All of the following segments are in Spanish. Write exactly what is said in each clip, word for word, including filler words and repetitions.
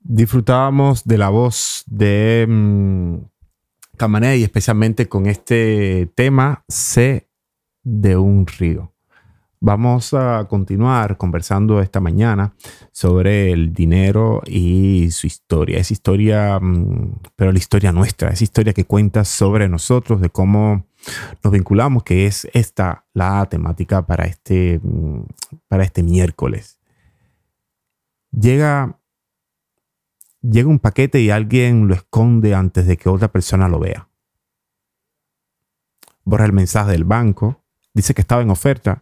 disfrutábamos de la voz de um, Camaney, especialmente con este tema Sé de un río. Vamos a continuar conversando esta mañana sobre el dinero y su historia. Esa historia, pero la historia nuestra, esa historia que cuenta sobre nosotros, de cómo nos vinculamos, que es esta la temática para este, para este miércoles. Llega, llega un paquete y alguien lo esconde antes de que otra persona lo vea. Borra el mensaje del banco, dice que estaba en oferta,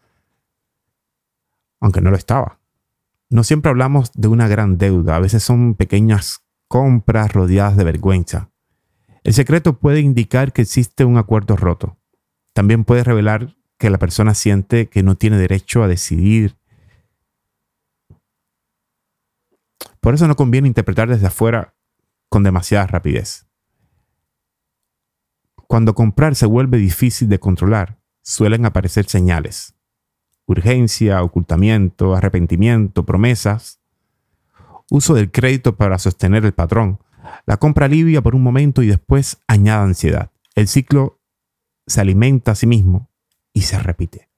aunque no lo estaba. No siempre hablamos de una gran deuda, a veces son pequeñas compras rodeadas de vergüenza. El secreto puede indicar que existe un acuerdo roto. También puede revelar que la persona siente que no tiene derecho a decidir. Por eso no conviene interpretar desde afuera con demasiada rapidez. Cuando comprar se vuelve difícil de controlar, suelen aparecer señales. Urgencia, ocultamiento, arrepentimiento, promesas, uso del crédito para sostener el patrón. La compra alivia por un momento y después añade ansiedad. El ciclo se alimenta a sí mismo y se repite.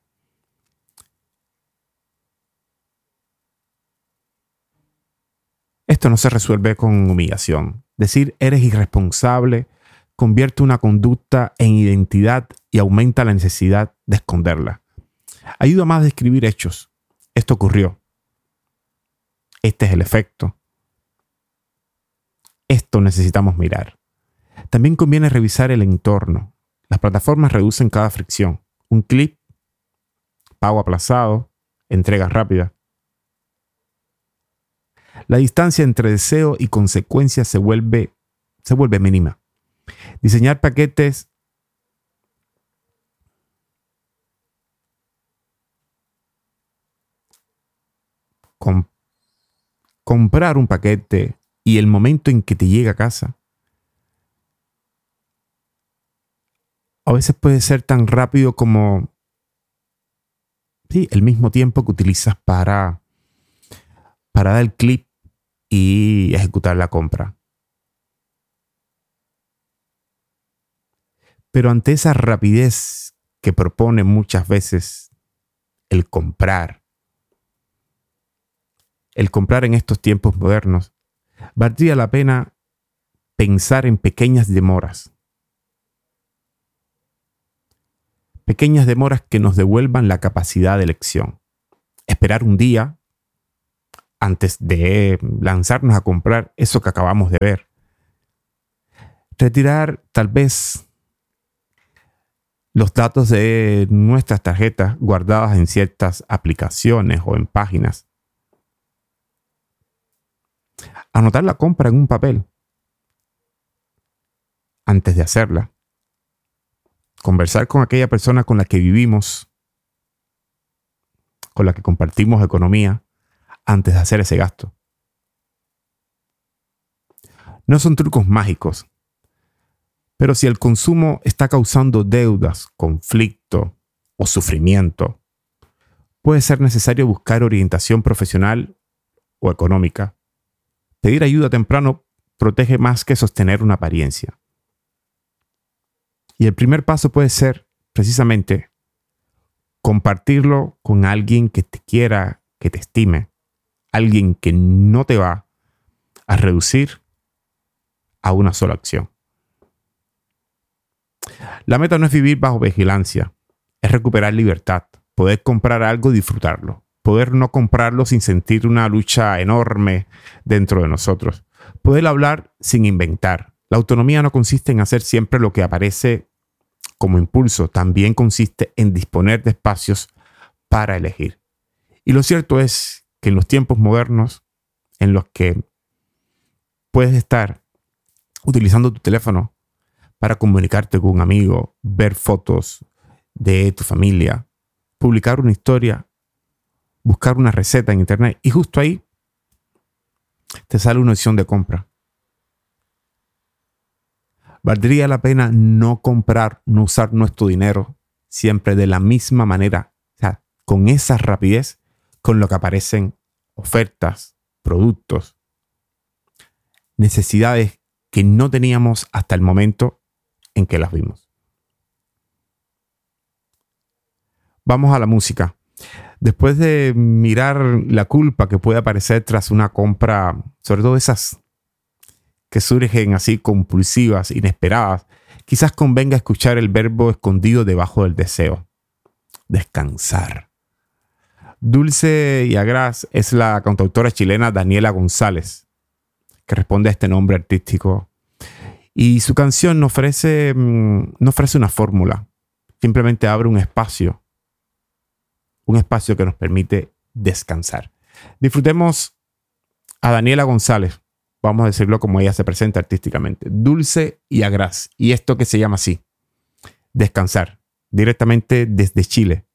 Esto no se resuelve con humillación. Decir eres irresponsable convierte una conducta en identidad y aumenta la necesidad de esconderla. Ayuda más a describir hechos. Esto ocurrió. Este es el efecto. Esto necesitamos mirar. También conviene revisar el entorno. Las plataformas reducen cada fricción. Un clic, pago aplazado, entrega rápida. La distancia entre deseo y consecuencia se vuelve, se vuelve mínima. Diseñar paquetes Com- comprar un paquete y el momento en que te llega a casa a veces puede ser tan rápido como sí, el mismo tiempo que utilizas para, para dar el clic y ejecutar la compra. Pero ante esa rapidez que propone muchas veces el comprar, el comprar en estos tiempos modernos, valdría la pena pensar en pequeñas demoras. Pequeñas demoras que nos devuelvan la capacidad de elección. Esperar un día antes de lanzarnos a comprar eso que acabamos de ver. Retirar tal vez los datos de nuestras tarjetas guardadas en ciertas aplicaciones o en páginas. Anotar la compra en un papel antes de hacerla. Conversar con aquella persona con la que vivimos, con la que compartimos economía, antes de hacer ese gasto. No son trucos mágicos, pero si el consumo está causando deudas, conflicto o sufrimiento, puede ser necesario buscar orientación profesional o económica. Pedir ayuda temprano protege más que sostener una apariencia. Y el primer paso puede ser, precisamente, compartirlo con alguien que te quiera, que te estime. Alguien que no te va a reducir a una sola acción. La meta no es vivir bajo vigilancia, es recuperar libertad, poder comprar algo y disfrutarlo. Poder no comprarlo sin sentir una lucha enorme dentro de nosotros. Poder hablar sin inventar. La autonomía no consiste en hacer siempre lo que aparece como impulso. También consiste en disponer de espacios para elegir. Y lo cierto es que en los tiempos modernos, en los que puedes estar utilizando tu teléfono para comunicarte con un amigo, ver fotos de tu familia, publicar una historia, buscar una receta en internet y justo ahí te sale una opción de compra. Valdría la pena no comprar, no usar nuestro dinero siempre de la misma manera, o sea, con esa rapidez con lo que aparecen ofertas, productos necesidades que no teníamos hasta el momento en que las vimos. Vamos a la música. Después de mirar la culpa que puede aparecer tras una compra, sobre todo esas que surgen así compulsivas, inesperadas, quizás convenga escuchar el verbo escondido debajo del deseo: descansar. Dulce y Agraz es la cantautora chilena Daniela González, que responde a este nombre artístico. Y su canción no ofrece, no ofrece una fórmula, simplemente abre un espacio, un espacio que nos permite descansar. Disfrutemos a Daniela González, vamos a decirlo como ella se presenta artísticamente: Dulce y Agraz, y esto que se llama así, descansar, directamente desde Chile,